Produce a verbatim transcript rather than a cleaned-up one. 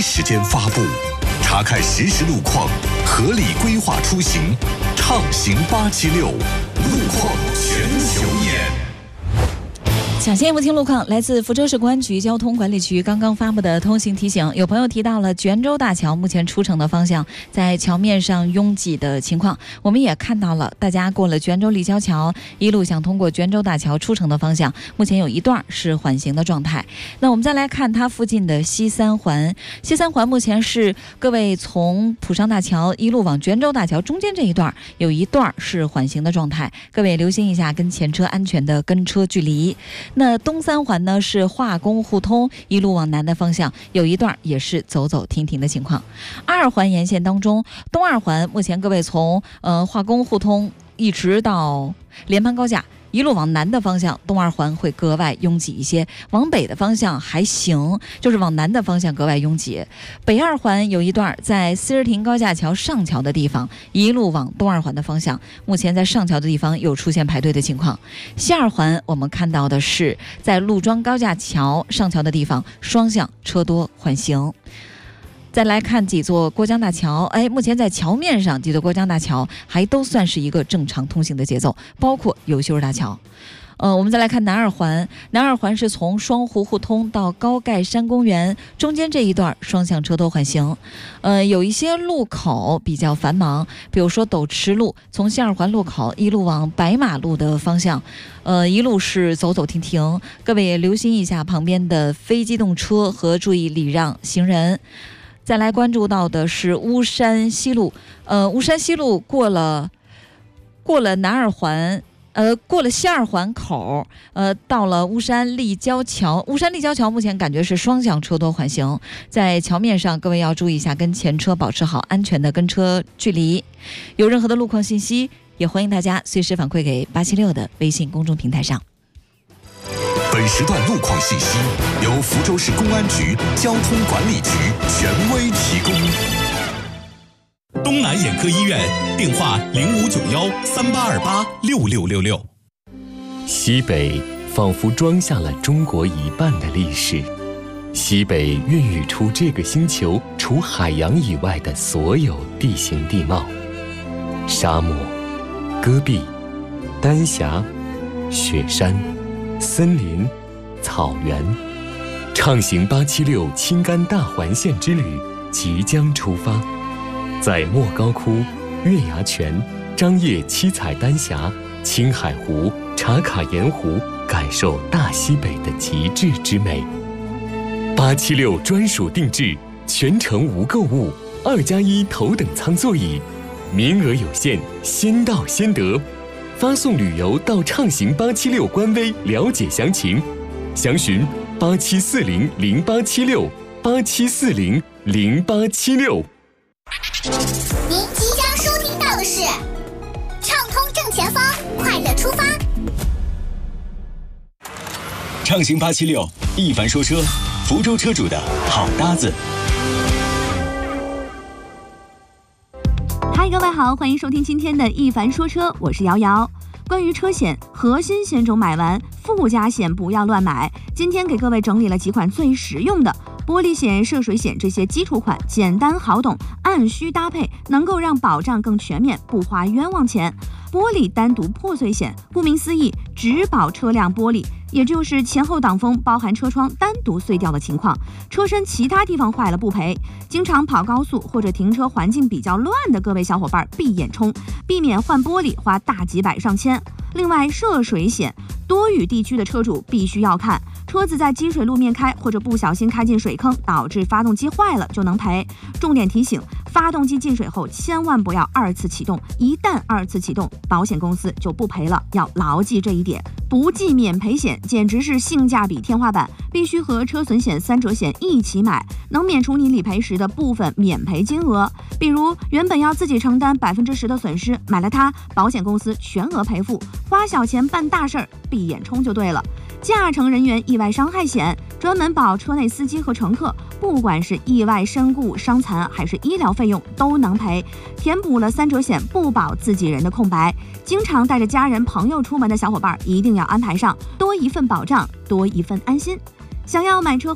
时间发布，查看实时路况，合理规划出行，畅行八七六，路况全球眼。 抢先一步听路况，来自福州市公安局交通管理局刚刚发布的通行提醒。有朋友提到了泉州大桥目前出城的方向在桥面上拥挤的情况，我们也看到了，大家过了泉州立交桥，一路想通过泉州大桥出城的方向，目前有一段是缓行的状态。那我们再来看它附近的西三环，西三环目前是各位从浦上大桥一路往泉州大桥中间这一段有一段是缓行的状态，各位留心一下跟前车安全的跟车距离。那东三环呢是化工互通，一路往南的方向有一段也是走走停停的情况。二环沿线当中，东二环目前各位从呃化工互通一直到联潘高架，一路往南的方向，东二环会格外拥挤一些，往北的方向还行，就是往南的方向格外拥挤。北二环有一段在思尔亭高架桥上桥的地方，一路往东二环的方向，目前在上桥的地方有出现排队的情况。西二环我们看到的是在陆庄高架桥上桥的地方，双向车多缓行。再来看几座过江大桥，哎，目前在桥面上几座过江大桥还都算是一个正常通行的节奏，包括有修大桥。呃，我们再来看南二环，南二环是从双湖互通到高盖山公园，中间这一段双向车多缓行。呃，有一些路口比较繁忙，比如说斗池路，从西二环路口一路往白马路的方向，呃，一路是走走停停，各位也留心一下旁边的非机动车和注意礼让行人。再来关注到的是巫山西路，呃，巫山西路过了过了南二环，呃，过了西二环口，呃，到了巫山立交桥。巫山立交桥目前感觉是双向车多缓行，在桥面上各位要注意一下，跟前车保持好安全的跟车距离。有任何的路况信息，也欢迎大家随时反馈给八七六的微信公众平台上。 本时段路况信息由福州市公安局交通管理局权威提供。 东南眼科医院电话零五九幺三八二八六六六六。 西北仿佛装下了中国一半的历史，西北孕育出这个星球除海洋以外的所有地形地貌：沙漠、戈壁、丹霞、雪山、森林、草原。畅行八七六青甘大环线之旅即将出发，在莫高窟、月牙泉、张掖七彩丹霞、青海湖、茶卡盐湖，感受大西北的极致之美。八七六专属定制，全程无购物，二加一头等舱座椅，名额有限，先到先得。发送旅游到畅行八七六官微了解详情，详询八七四零零八七六八七四零零八七六。 您即将收听到的是畅通正前方，快乐出发。 畅行八七六，一凡说车，福州车主的好搭子。 嗨，各位好，欢迎收听今天的一凡说车，我是瑶瑶。关于车险，核心险种买完，附加险不要乱买。今天给各位整理了几款最实用的玻璃险、涉水险，这些基础款简单好懂，按需搭配，能够让保障更全面，不花冤枉钱。玻璃单独破碎险，顾名思义，只保车辆玻璃，也就是前后挡风包含车窗单独碎掉的情况，车身其他地方坏了不赔。经常跑高速或者停车环境比较乱的各位小伙伴闭眼冲，避免换玻璃花大几百上千。另外，涉水险，多雨地区的车主必须要看，车子在积水路面开或者不小心开进水坑，导致发动机坏了就能赔。重点提醒，发动机进水后千万不要二次启动，一旦二次启动，保险公司就不赔了，要牢记这一点。不计免赔险简直是性价比天花板，必须和车损险、三者险一起买，能免除你理赔时的部分免赔金额。比如原本要自己承担百分之十的损失，买了它，保险公司全额赔付，花小钱办大事儿，闭眼冲就对了。驾乘人员意外伤害险，专门保车内司机和乘客，不管是意外身故、伤残还是医疗费用都能赔，填补了三者险不保自己人的空白。经常带着家人朋友出门的小伙伴一定要安排上，多一份保障，多一份安心。想要买车